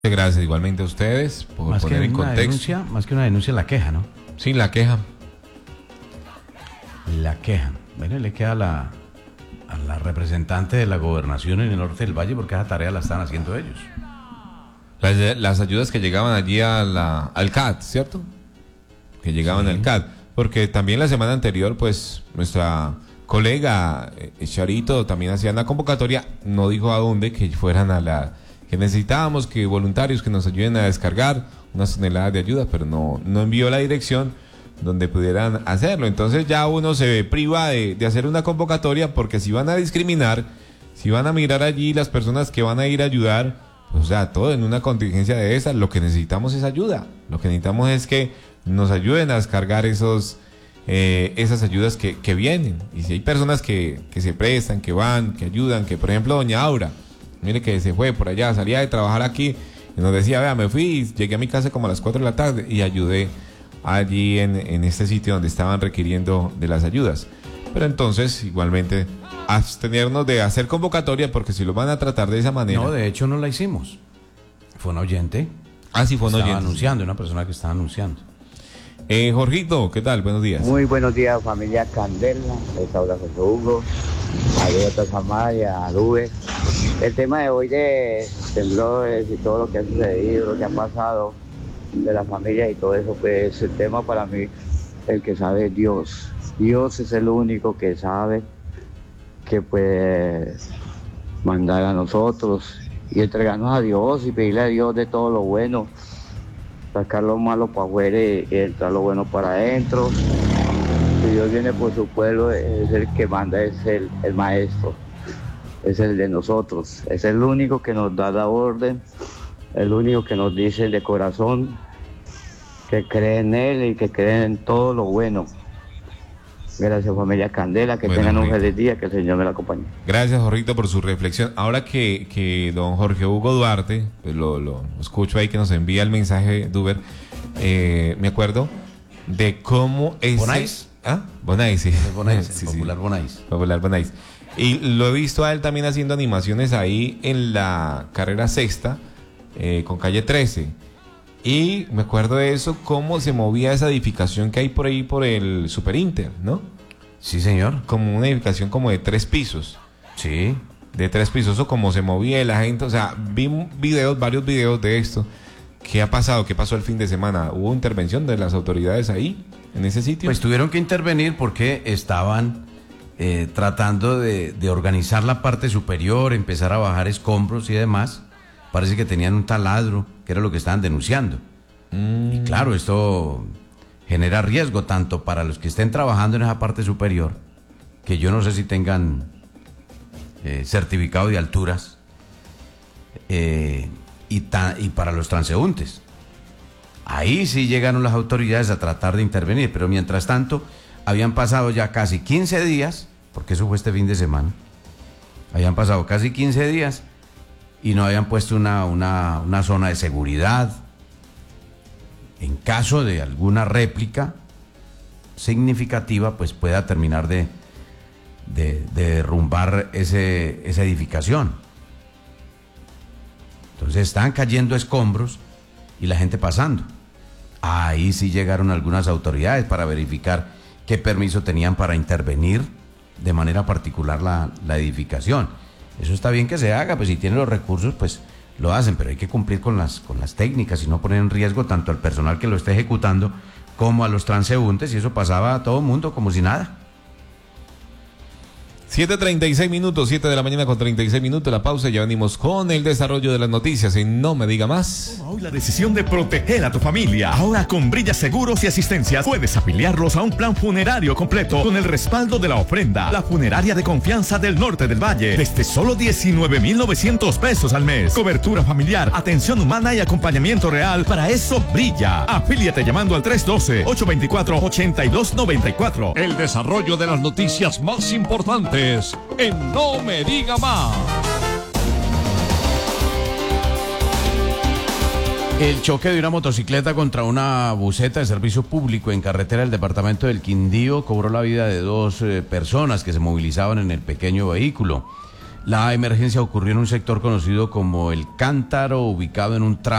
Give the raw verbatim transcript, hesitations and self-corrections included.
Gracias igualmente a ustedes por más poner que en una contexto. Denuncia, más que una denuncia, la queja, ¿no? Sí, la queja. La queja. Bueno, le queda a la, a la representante de la gobernación en el norte del Valle, porque esa tarea la están haciendo ellos. Las, las ayudas que llegaban allí a la, al C A D, ¿cierto? Que llegaban Sí. al C A D. Porque también la semana anterior, pues, nuestra colega eh, Charito también hacía una convocatoria, no dijo a dónde, que fueran a la... que necesitábamos que voluntarios que nos ayuden a descargar unas toneladas de ayuda, pero no, no envió la dirección donde pudieran hacerlo. Entonces ya uno se priva de, de hacer una convocatoria, porque si van a discriminar, si van a mirar allí las personas que van a ir a ayudar, pues, o sea, todo en una contingencia de esa, lo que necesitamos es ayuda. Lo que necesitamos es que nos ayuden a descargar esos eh, esas ayudas que, que vienen. Y si hay personas que, que se prestan, que van, que ayudan, que por ejemplo doña Aura, mire que se fue por allá, salía de trabajar aquí y nos decía, vea, me fui y llegué a mi casa como a las cuatro de la tarde y ayudé allí en, en este sitio donde estaban requiriendo de las ayudas. Pero entonces, igualmente, abstenernos de hacer convocatoria, porque si lo van a tratar de esa manera... No, de hecho no la hicimos. Fue un oyente. Ah, sí, fue un Estaba oyente. anunciando, una persona que estaba anunciando. Eh, Jorgito, ¿qué tal? Buenos días. Muy buenos días, familia Candela. Les habla José Hugo. Saludos a Samaya, a Lube. El tema de hoy de temblores y todo lo que ha sucedido, lo que ha pasado de la familia y todo eso, pues el tema para mí, el que sabe es Dios. Dios es el único que sabe, que puede mandar a nosotros y entregarnos a Dios y pedirle a Dios de todo lo bueno, sacar lo malo para afuera y, y entrar lo bueno para adentro. Si Dios viene por su pueblo, es el que manda, es el, el maestro, es el de nosotros, es el único que nos da la orden, el único que nos dice de corazón que cree en él y que cree en todo lo bueno. Gracias, familia Candela, que Bueno, tengan un Jorgito. feliz día, que el Señor me la acompañe. Gracias, Jorgito, por su reflexión. Ahora que, que don Jorge Hugo Duarte, pues lo, lo escucho ahí que nos envía el mensaje, Duber, eh, me acuerdo de cómo ese... ¿Bonais? ¿Ah? Bonais, sí. Bonais, Sí, el sí. popular Bonais. Popular Bonais. Y lo he visto a él también haciendo animaciones ahí en la carrera sexta, eh, con calle trece. Y me acuerdo de eso, cómo se movía esa edificación que hay por ahí por el Super Inter, ¿no? Sí, señor. Como una edificación como de tres pisos. Sí. De tres pisos, o como se movía la gente. O sea, vi videos, varios videos de esto. ¿Qué ha pasado? ¿Qué pasó el fin de semana? ¿Hubo intervención de las autoridades ahí, en ese sitio? Pues tuvieron que intervenir porque estaban eh, tratando de, de organizar la parte superior, empezar a bajar escombros y demás. Parece que tenían un taladro, que era lo que estaban denunciando. Mm. Y claro, esto genera riesgo tanto para los que estén trabajando en esa parte superior, que yo no sé si tengan eh, certificado de alturas, eh, y, ta- y para los transeúntes. Ahí sí llegaron las autoridades a tratar de intervenir, pero mientras tanto habían pasado ya casi quince días, porque eso fue este fin de semana, habían pasado casi quince días y no habían puesto una, una, una zona de seguridad en caso de alguna réplica significativa, pues pueda terminar de, de, de derrumbar ese, esa edificación. Entonces están cayendo escombros y la gente pasando. Ahí sí llegaron algunas autoridades para verificar qué permiso tenían para intervenir de manera particular la, la edificación. Eso está bien que se haga, pues si tienen los recursos, pues lo hacen, pero hay que cumplir con las, con las técnicas y no poner en riesgo tanto al personal que lo esté ejecutando como a los transeúntes, y eso pasaba a todo el mundo como si nada. siete treinta y seis minutos, siete de la mañana con treinta y seis minutos, la pausa, ya venimos con el desarrollo de las noticias en No Me Diga Más. Toma hoy la decisión de proteger a tu familia. Ahora con Brilla Seguros y Asistencias puedes afiliarlos a un plan funerario completo con el respaldo de la ofrenda. La funeraria de confianza del norte del Valle, desde solo diecinueve mil novecientos pesos al mes. Cobertura familiar, atención humana y acompañamiento real. Para eso brilla. Afíliate llamando al tres uno dos, ocho dos cuatro, ocho dos nueve cuatro. El desarrollo de las noticias más importantes en No Me Diga Más. El choque de una motocicleta contra una buseta de servicio público en carretera del departamento del Quindío cobró la vida de dos eh, personas que se movilizaban en el pequeño vehículo. La emergencia ocurrió en un sector conocido como El Cántaro, ubicado en un tramo